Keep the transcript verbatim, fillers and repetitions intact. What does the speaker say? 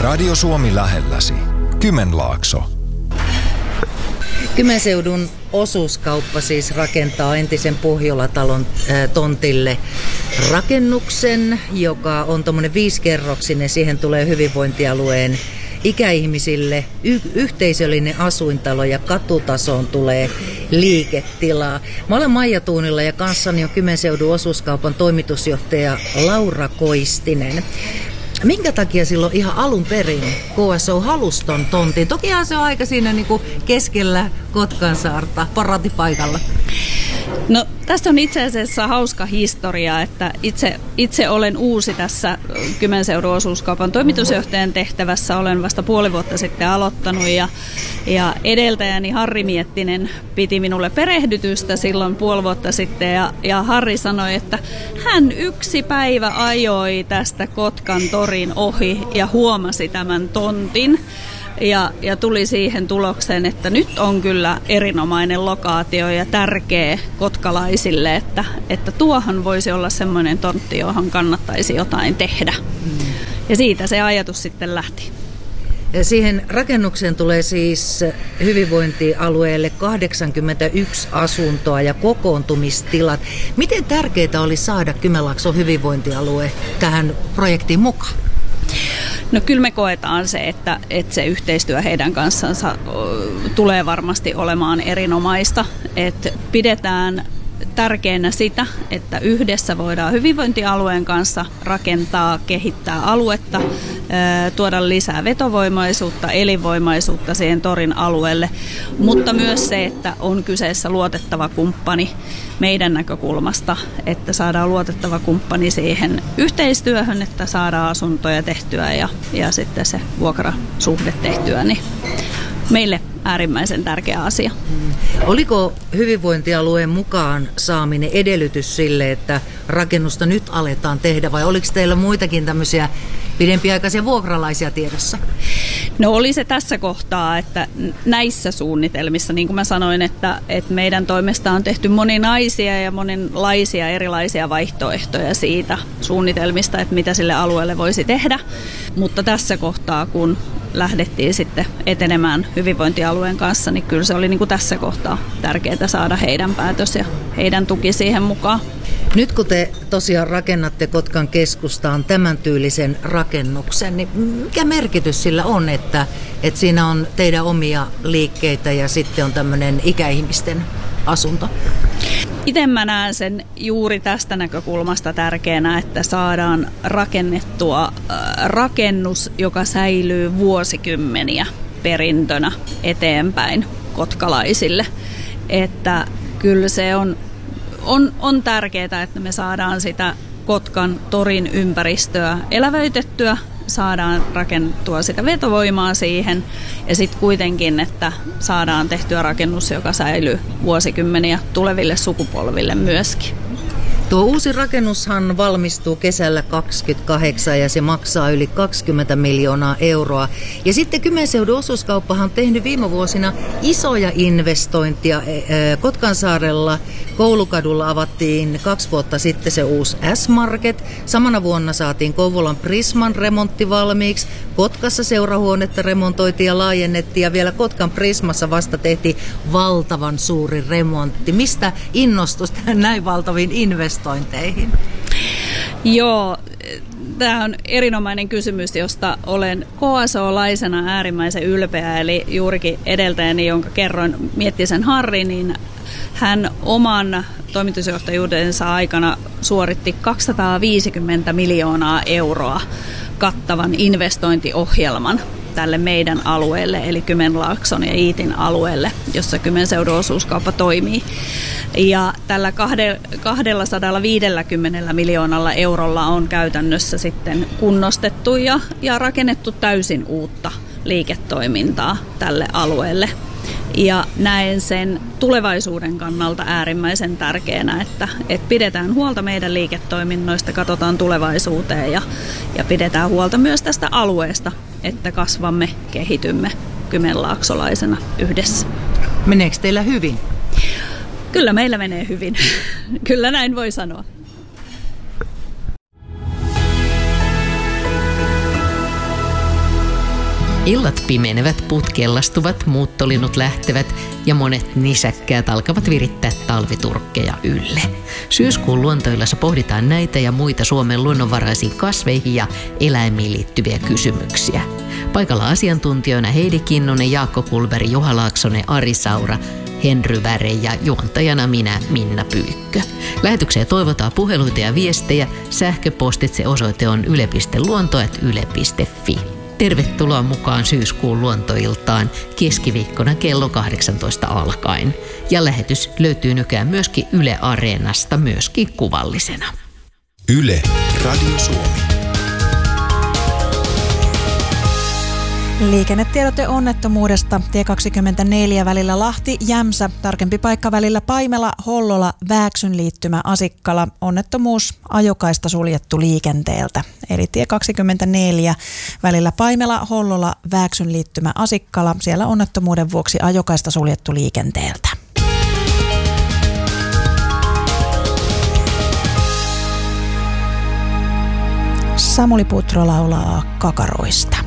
Radio Suomi lähelläsi. Kymenlaakso. Kymenseudun osuuskauppa siis rakentaa entisen Pohjola-talon äh, tontille rakennuksen, joka on tuommoinen viisikerroksinen. Siihen tulee hyvinvointialueen ikäihmisille y- yhteisöllinen asuintalo ja katutasoon tulee liiketilaa. Mä olen Maija Tuunilla ja kanssani on Kymenseudun osuuskaupan toimitusjohtaja Laura Koistinen. Minkä takia silloin ihan alun perin K S O halusi ton tontin? Tokihan se on aika siinä niin kuin keskellä Kotkansaarta, paraatipaikalla. No tästä on itse asiassa hauska historia, että itse, itse olen uusi tässä Kymenseudun osuuskaupan toimitusjohtajan tehtävässä. Olen vasta puoli vuotta sitten aloittanut ja, ja edeltäjäni Harri Miettinen piti minulle perehdytystä silloin puoli vuotta sitten. Ja, ja Harri sanoi, että hän yksi päivä ajoi tästä Kotkan torin ohi ja huomasi tämän tontin. Ja, ja tuli siihen tulokseen, että nyt on kyllä erinomainen lokaatio ja tärkeä kotkalaisille, että, että tuohon voisi olla semmoinen tontti, johon kannattaisi jotain tehdä. Mm. Ja siitä se ajatus sitten lähti. Ja siihen rakennukseen tulee siis hyvinvointialueelle kahdeksankymmentäyksi asuntoa ja kokoontumistilat. Miten tärkeää oli saada Kymenlaakson hyvinvointialue tähän projektiin mukaan? No kyllä me koetaan se, että, että se yhteistyö heidän kanssansa tulee varmasti olemaan erinomaista. Että pidetään tärkeänä sitä, että yhdessä voidaan hyvinvointialueen kanssa rakentaa, kehittää aluetta, tuoda lisää vetovoimaisuutta, elinvoimaisuutta siihen torin alueelle, mutta myös se, että on kyseessä luotettava kumppani meidän näkökulmasta, että saadaan luotettava kumppani siihen yhteistyöhön, että saadaan asuntoja tehtyä ja, ja sitten se vuokrasuhde tehtyä, niin meille äärimmäisen tärkeä asia. Hmm. Oliko hyvinvointialueen mukaan saaminen edellytys sille, että rakennusta nyt aletaan tehdä, vai oliko teillä muitakin tämmöisiä pidempiaikaisia vuokralaisia tiedossa? No oli se tässä kohtaa, että näissä suunnitelmissa, niin kuin mä sanoin, että, että meidän toimesta on tehty moninaisia ja monenlaisia erilaisia vaihtoehtoja siitä suunnitelmista, että mitä sille alueelle voisi tehdä. Mutta tässä kohtaa, kun lähdettiin sitten etenemään hyvinvointialueen kanssa, niin kyllä se oli niin kuin tässä kohtaa tärkeää saada heidän päätös ja heidän tuki siihen mukaan. Nyt kun te tosiaan rakennatte Kotkan keskustaan tämän tyylisen rakennuksen, niin mikä merkitys sillä on, että, että siinä on teidän omia liikkeitä ja sitten on tämmöinen ikäihmisten asunto? Itse mä näen sen juuri tästä näkökulmasta tärkeänä, että saadaan rakennettua rakennus, joka säilyy vuosikymmeniä perintönä eteenpäin kotkalaisille. Että kyllä se on, on, on tärkeää, että me saadaan sitä Kotkan torin ympäristöä elävöitettyä, saadaan rakennettua sitä vetovoimaa siihen ja sitten kuitenkin, että saadaan tehtyä rakennus, joka säilyy vuosikymmeniä tuleville sukupolville myöskin. Tuo uusi rakennushan valmistuu kesällä kaksikymmentäkahdeksan ja se maksaa yli kaksikymmentä miljoonaa euroa. Ja sitten Kymenseudun osuuskauppahan on tehnyt viime vuosina isoja investointia. Kotkansaarella Koulukadulla avattiin kaksi vuotta sitten se uusi S-Market. Samana vuonna saatiin Kouvolan Prisman remontti valmiiksi. Kotkassa seurahuonetta remontoitiin ja laajennettiin ja vielä Kotkan Prismassa vasta tehtiin valtavan suuri remontti. Mistä innostus näin valtaviin investointeihin? Joo, tämä on erinomainen kysymys, josta olen K S O-laisena äärimmäisen ylpeä. Eli juurikin edeltäjäni, jonka kerroin, Miettisen Harri, niin hän oman toimitusjohtajuudensa aikana suoritti kaksisataaviisikymmentä miljoonaa euroa kattavan investointiohjelman tälle meidän alueelle, eli Kymenlaakson ja Iitin alueelle, jossa Kymenseudun osuuskauppa toimii. Ja tällä kaksisataaviisikymmentä miljoonalla eurolla on käytännössä sitten kunnostettu ja, ja rakennettu täysin uutta liiketoimintaa tälle alueelle. Ja näen sen tulevaisuuden kannalta äärimmäisen tärkeänä, että, että pidetään huolta meidän liiketoiminnoista, katsotaan tulevaisuuteen ja, ja pidetään huolta myös tästä alueesta, että kasvamme, kehitymme kymenlaaksolaisena yhdessä. Meneekö teillä hyvin? Kyllä meillä menee hyvin. Kyllä näin voi sanoa. Illat pimenevät, puut kellastuvat, muuttolinnut lähtevät ja monet nisäkkäät alkavat virittää talviturkkeja ylle. Syyskuun luontoillassa pohditaan näitä ja muita Suomen luonnonvaraisiin kasveihin ja eläimiin liittyviä kysymyksiä. Paikalla asiantuntijoina Heidi Kinnunen, Jaakko Kulberi, Juha Laaksonen, Ari Saura, Henry Väre ja juontajana minä, Minna Pyykkö. Lähetykseen toivotaan puheluita ja viestejä. Sähköpostitse osoite on yle piste luonto ät yle piste fi. Tervetuloa mukaan syyskuun luontoiltaan keskiviikkona kello kahdeksantoista alkaen. Ja lähetys löytyy nykyään myöskin Yle Areenasta, myöskin kuvallisena. Yle, Radio Suomi. Liikennetiedote onnettomuudesta. Tie kaksikymmentäneljä välillä Lahti-Jämsä. Tarkempi paikka välillä Paimela-Hollola, Vääksyn liittymä Asikkala. Onnettomuus, ajokaista suljettu liikenteeltä. Eli tie kaksikymmentäneljä välillä Paimela-Hollola, Vääksyn liittymä Asikkala. Siellä onnettomuuden vuoksi ajokaista suljettu liikenteeltä. Samuli Putro laulaa kakaroista.